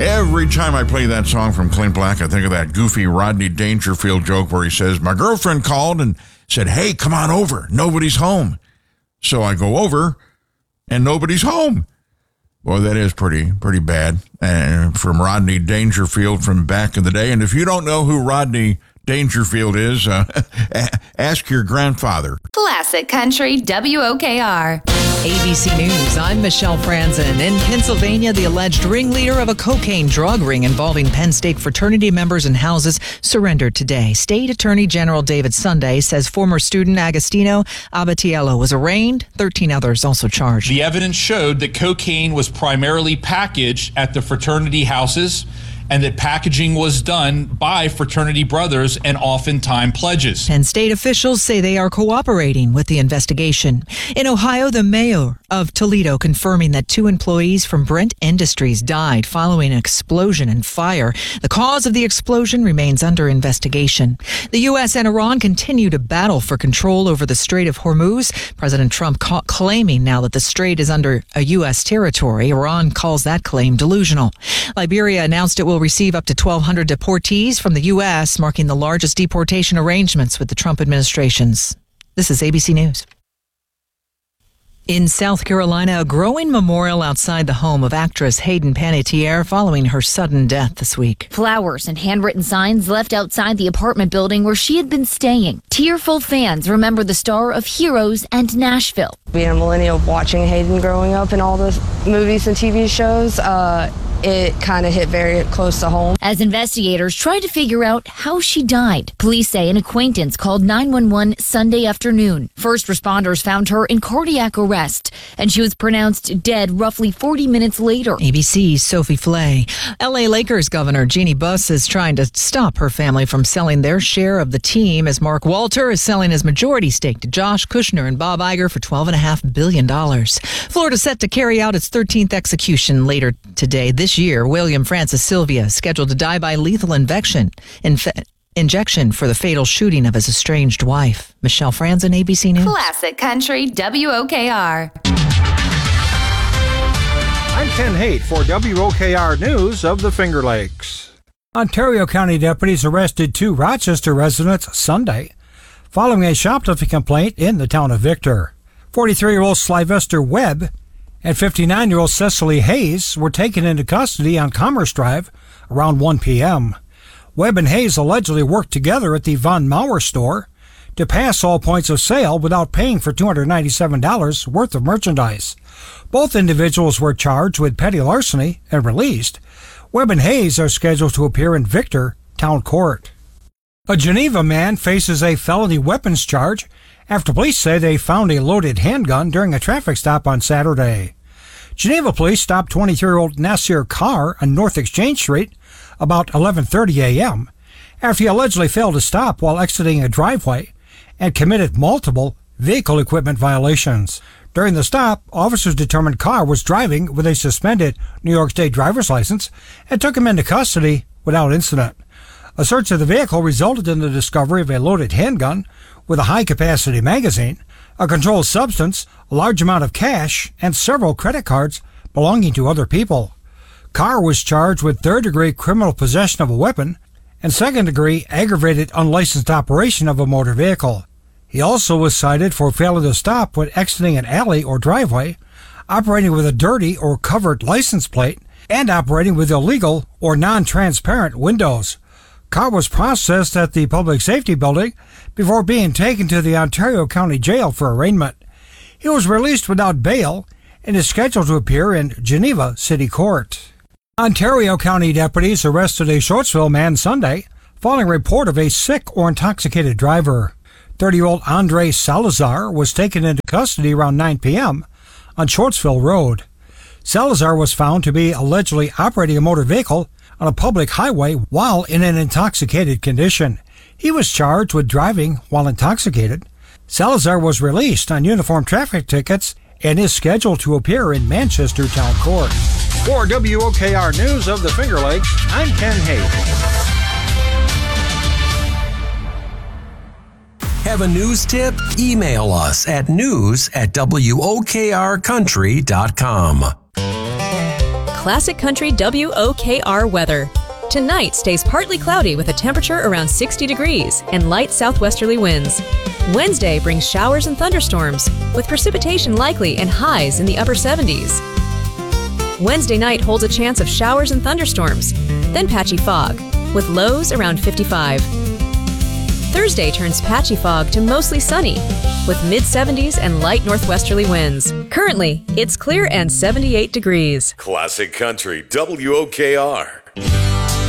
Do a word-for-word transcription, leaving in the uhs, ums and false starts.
Every time I play that song from Clint Black, I think of that goofy Rodney Dangerfield joke where he says, my girlfriend called and said, hey, come on over. Nobody's home. So I go over and nobody's home. Boy, that is pretty, pretty bad. And from Rodney Dangerfield from back in the day. And if you don't know who Rodney Dangerfield is, uh, ask your grandfather. Classic Country W O K R. A B C News, I'm Michelle Franzen. In Pennsylvania, the alleged ringleader of a cocaine drug ring involving Penn State fraternity members and houses surrendered today. State Attorney General David Sunday says former student Agostino Abatiello was arraigned. thirteen others also charged. The evidence showed that cocaine was primarily packaged at the fraternity houses and that packaging was done by fraternity brothers and oftentimes pledges. Penn State officials say they are cooperating with the investigation. In Ohio, the mayor of Toledo confirming that two employees from Brent Industries died following an explosion and fire. The cause of the explosion remains under investigation. The U S and Iran continue to battle for control over the Strait of Hormuz. President Trump ca- claiming now that the strait is under a U S territory. Iran calls that claim delusional. Liberia announced it will receive up to twelve hundred deportees from the U S, marking the largest deportation arrangements with the Trump administrations. This is A B C News. In South Carolina, a growing memorial outside the home of actress Hayden Panettiere following her sudden death this week. Flowers and handwritten signs left outside the apartment building where she had been staying. Tearful fans remember the star of Heroes and Nashville. Being a millennial, watching Hayden growing up in all the movies and T V shows, uh, it kind of hit very close to home. As investigators tried to figure out how she died, police say an acquaintance called nine one one Sunday afternoon. First responders found her in cardiac arrest, and she was pronounced dead roughly forty minutes later. A B C's Sophie Flay. L A Lakers Governor Jeannie Buss is trying to stop her family from selling their share of the team as Mark Walter is selling his majority stake to Josh Kushner and Bob Iger for twelve point five billion dollars. Florida set to carry out its thirteenth execution later today. This year, William Francis Sylvia is scheduled to die by lethal injection, infe- injection for the fatal shooting of his estranged wife. Michelle Franzen, A B C News. Classic Country W O K R. I'm Ken Haight for W O K R News of the Finger Lakes. Ontario County deputies arrested two Rochester residents Sunday following a shoplifting complaint in the town of Victor. forty-three-year-old Sylvester Webb and fifty-nine-year-old Cecily Hayes were taken into custody on Commerce Drive around one p.m. Webb and Hayes allegedly worked together at the Von Mauer store to pass all points of sale without paying for two hundred ninety-seven dollars worth of merchandise. Both individuals were charged with petty larceny and released. Webb and Hayes are scheduled to appear in Victor Town Court. A Geneva man faces a felony weapons charge after police say they found a loaded handgun during a traffic stop on Saturday. Geneva police stopped twenty-three-year-old Nasir Carr on North Exchange Street about eleven thirty a.m. after he allegedly failed to stop while exiting a driveway and committed multiple vehicle equipment violations. During the stop, officers determined Carr was driving with a suspended New York State driver's license and took him into custody without incident. A search of the vehicle resulted in the discovery of a loaded handgun with a high-capacity magazine, a controlled substance, a large amount of cash, and several credit cards belonging to other people. Carr was charged with third-degree criminal possession of a weapon and second-degree aggravated unlicensed operation of a motor vehicle. He also was cited for failing to stop when exiting an alley or driveway, operating with a dirty or covered license plate, and operating with illegal or non-transparent windows. Carr was processed at the Public Safety Building before being taken to the Ontario County Jail for arraignment. He was released without bail and is scheduled to appear in Geneva City Court. Ontario County deputies arrested a Shortsville man Sunday following a report of a sick or intoxicated driver. thirty-year-old Andre Salazar was taken into custody around nine p.m. on Shortsville Road. Salazar was found to be allegedly operating a motor vehicle on a public highway while in an intoxicated condition. He was charged with driving while intoxicated. Salazar was released on uniform traffic tickets and is scheduled to appear in Manchester Town Court. For W O K R News of the Finger Lakes, I'm Ken Haight. Have a news tip? Email us at news at W O K R country dot com. Classic Country W O K R weather. Tonight stays partly cloudy with a temperature around sixty degrees and light southwesterly winds. Wednesday brings showers and thunderstorms, with precipitation likely and highs in the upper seventies. Wednesday night holds a chance of showers and thunderstorms, then patchy fog, with lows around fifty-five. Thursday turns patchy fog to mostly sunny, with mid seventies and light northwesterly winds. Currently, it's clear and seventy-eight degrees. Classic Country W O K R.